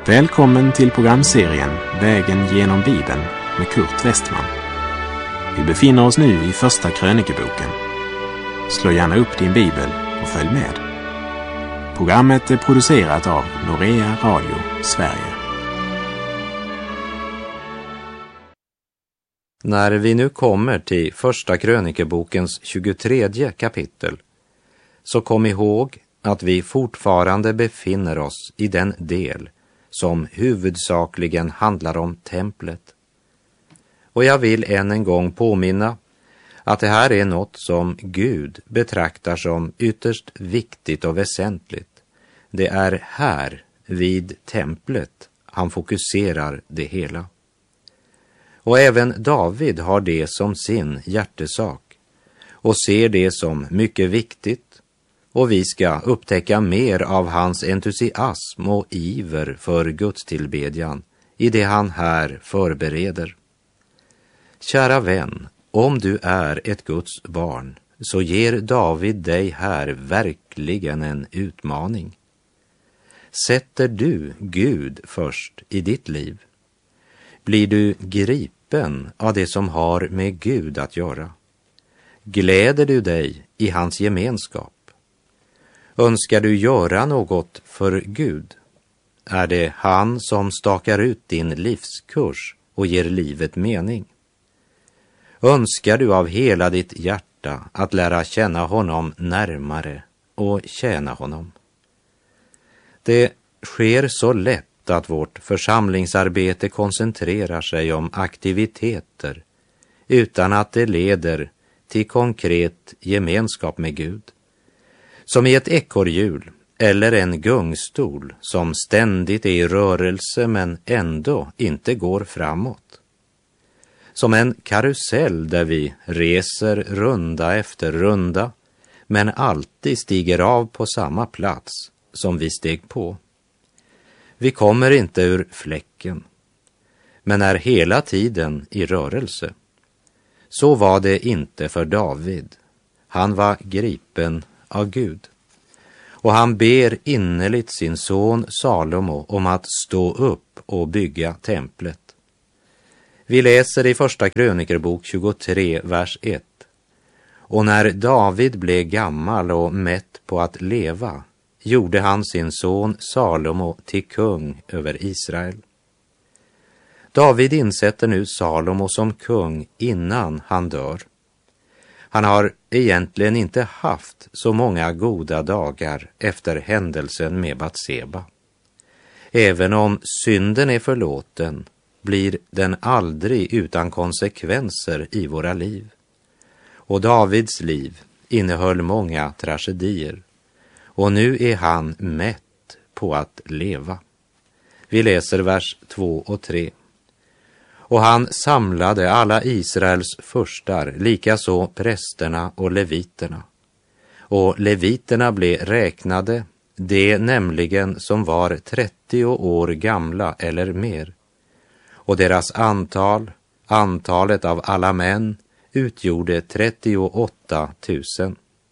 Välkommen till programserien Vägen genom Bibeln med Kurt Westman. Vi befinner oss nu i första krönikeboken. Slå gärna upp din bibel och följ med. Programmet är producerat av Norea Radio Sverige. När vi nu kommer till första krönikebokens 23 kapitel, så kom ihåg att vi fortfarande befinner oss i den del som huvudsakligen handlar om templet. Och jag vill än en gång påminna att det här är något som Gud betraktar som ytterst viktigt och väsentligt. Det är här, vid templet, han fokuserar det hela. Och även David har det som sin hjärtesak och ser det som mycket viktigt. Och vi ska upptäcka mer av hans entusiasm och iver för gudstillbedjan i det han här förbereder. Kära vän, om du är ett Guds barn så ger David dig här verkligen en utmaning. Sätter du Gud först i ditt liv? Blir du gripen av det som har med Gud att göra? Gläder du dig i hans gemenskap? Önskar du göra något för Gud? Är det han som stakar ut din livskurs och ger livet mening? Önskar du av hela ditt hjärta att lära känna honom närmare och tjäna honom? Det sker så lätt att vårt församlingsarbete koncentrerar sig om aktiviteter utan att det leder till konkret gemenskap med Gud. Som i ett ekorrhjul eller en gungstol som ständigt är i rörelse men ändå inte går framåt. Som en karusell där vi reser runda efter runda men alltid stiger av på samma plats som vi steg på. Vi kommer inte ur fläcken men är hela tiden i rörelse. Så var det inte för David. Han var gripen av Gud. Och han ber innerligt sin son Salomo om att stå upp och bygga templet. Vi läser i första krönikerbok 23, vers 1. Och när David blev gammal och mätt på att leva, gjorde han sin son Salomo till kung över Israel. David insätter nu Salomo som kung innan han dör. Han har egentligen inte haft så många goda dagar efter händelsen med Batseba. Även om synden är förlåten blir den aldrig utan konsekvenser i våra liv. Och Davids liv innehöll många tragedier. Och nu är han mätt på att leva. Vi läser vers 2 och 3. Och han samlade alla Israels furstar, likaså prästerna och leviterna. Och leviterna blev räknade, det nämligen som var 30 år gamla eller mer. Och deras antalet av alla män, utgjorde 38 000.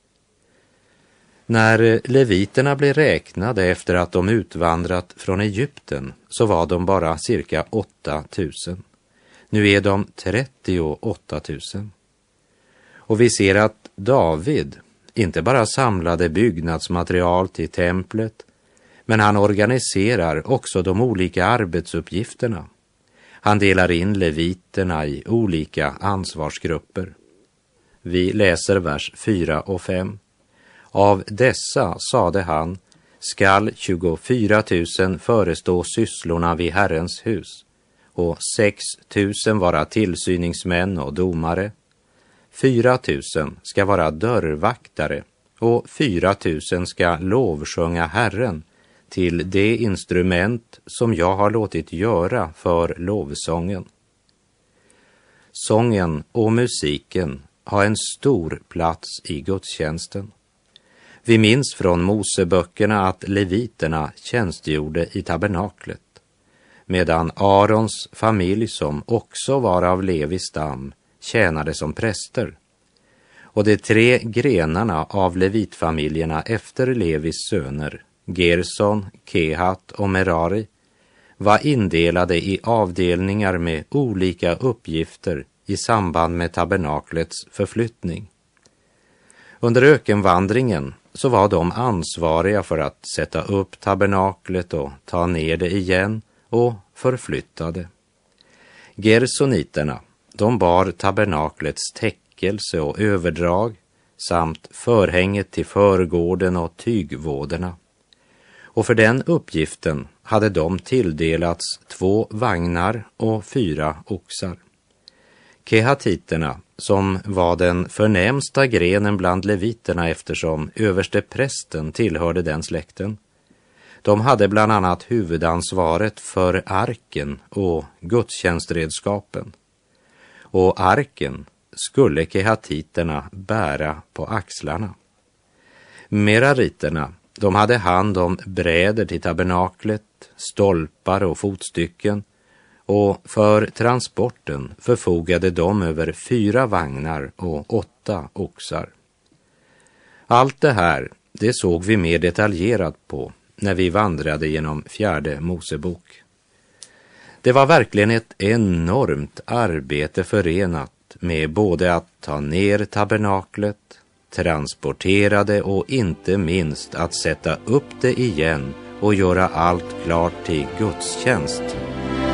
När leviterna blev räknade efter att de utvandrat från Egypten så var de bara cirka 8 000. Nu är de 38 000. Och vi ser att David inte bara samlade byggnadsmaterial till templet, men han organiserar också de olika arbetsuppgifterna. Han delar in leviterna i olika ansvarsgrupper. Vi läser vers 4 och 5. Av dessa, sade han, skall 24 000 förestå sysslorna vid Herrens hus, och 6 000 vara tillsyningsmän och domare. 4 000 ska vara dörrvaktare och 4 000 ska lovsjunga Herren till det instrument som jag har låtit göra för lovsången. Sången och musiken har en stor plats i gudstjänsten. Vi minns från Moseböckerna att leviterna tjänstgjorde i tabernaklet, medan Arons familj, som också var av Levis stam, tjänade som präster. Och de 3 grenarna av levitfamiljerna efter Levis söner, Gerson, Kehat och Merari, var indelade i avdelningar med olika uppgifter i samband med tabernaklets förflyttning. Under ökenvandringen så var de ansvariga för att sätta upp tabernaklet och ta ner det igen och förflytta det. Gersoniterna, de bar tabernaklets täckelse och överdrag samt förhänget till förgården och tygvåderna. Och för den uppgiften hade de tilldelats 2 vagnar och 4 oxar. Kehatiterna, som var den förnämsta grenen bland leviterna eftersom översteprästen tillhörde den släkten, de hade bland annat huvudansvaret för arken och gudstjänstredskapen. Och arken skulle kehatiterna bära på axlarna. Merariterna, de hade hand om bräder till tabernaklet, stolpar och fotstycken, och för transporten förfogade de över 4 vagnar och 8 oxar. Allt det här, det såg vi mer detaljerat på när vi vandrade genom 4:e Mosebok. Det var verkligen ett enormt arbete förenat med både att ta ner tabernaklet, transportera det och inte minst att sätta upp det igen och göra allt klart till gudstjänst